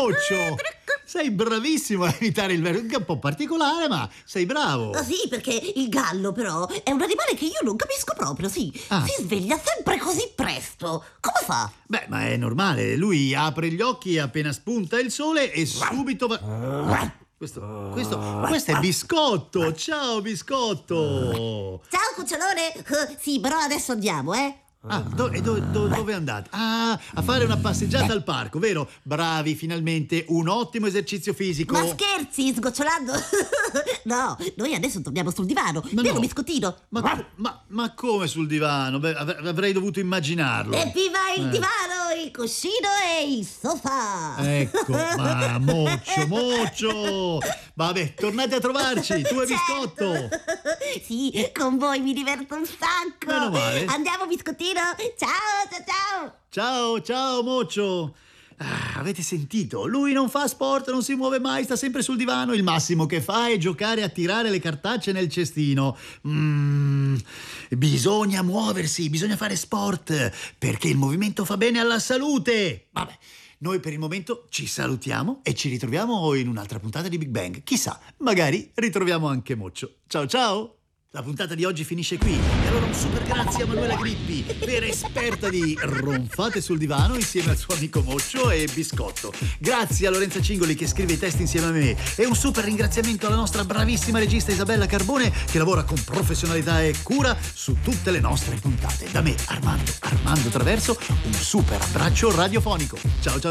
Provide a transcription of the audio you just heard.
Moccio! Sei bravissimo a imitare il verbo, che è un po' particolare, ma sei bravo. Sì, perché il gallo però è un animale che io non capisco proprio, sì. Si sveglia sempre così presto. Come fa? Beh, ma è normale, lui apre gli occhi appena spunta il sole e subito va... Questo è Biscotto. Ciao, Biscotto. Ciao, cucciolone. Sì, però adesso andiamo, Dove andate? A fare una passeggiata al parco, vero? Bravi, finalmente un ottimo esercizio fisico. Ma scherzi, sgocciolando? No, noi adesso torniamo sul divano. Vero, Biscottino? Ma come sul divano? Beh, avrei dovuto immaginarlo. Evviva il divano, il cuscino e il sofà. Ecco, ma Moccio. Vabbè, tornate a trovarci, tu e Biscotto. Sì, con voi mi diverto un sacco. Meno male. Andiamo, Biscottino. Ciao, Moccio. Avete sentito? Lui non fa sport, non si muove mai, sta sempre sul divano. Il massimo che fa è giocare a tirare le cartacce nel cestino. Bisogna muoversi, bisogna fare sport, perché il movimento fa bene alla salute. Vabbè, noi per il momento ci salutiamo e ci ritroviamo in un'altra puntata di Big Bang. Chissà, magari ritroviamo anche Moccio. Ciao! La puntata di oggi finisce qui. E allora un super grazie a Manuela Grippi, vera esperta di ronfate sul divano insieme al suo amico Moccio e Biscotto. Grazie a Lorenza Cingoli che scrive i testi insieme a me. E un super ringraziamento alla nostra bravissima regista Isabella Carbone che lavora con professionalità e cura su tutte le nostre puntate. Da me, Armando Traverso, un super abbraccio radiofonico. Ciao!